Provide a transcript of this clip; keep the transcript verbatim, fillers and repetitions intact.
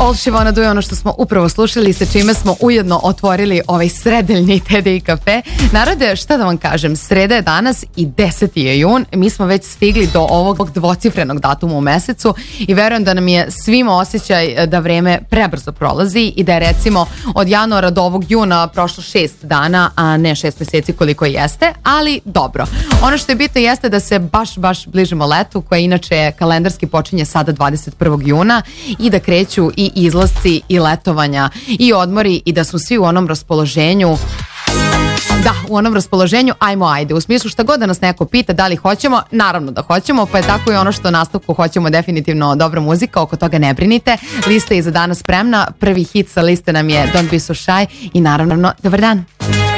All She Wanna Do je ono što smo upravo slušali, sa čime smo ujedno otvorili ovaj sredeljni T D I kafe. Narode, šta da vam kažem, sreda je danas i deseti je jun, mi smo već stigli do ovog dvocifrenog datuma u mesecu i verujem da nam je svima osjećaj da vreme prebrzo prolazi i da je recimo od januara do ovog juna prošlo šest dana, a ne šest meseci koliko jeste, ali dobro. Ono što je bitno jeste da se baš, baš bližimo letu, koje inače kalendarski počinje sada dvadeset prvog juna i da kreću i izlasci i letovanja i odmori i da su svi u onom raspoloženju. Da, u onom raspoloženju ajmo ajde, u smislu šta god da nas neko pita da li hoćemo, naravno da hoćemo, pa je tako i ono što u nastavku hoćemo definitivno dobra muzika, oko toga ne brinite. Lista je za danas spremna, prvi hit sa liste nam je Don't Be So Shy i naravno dobar dan.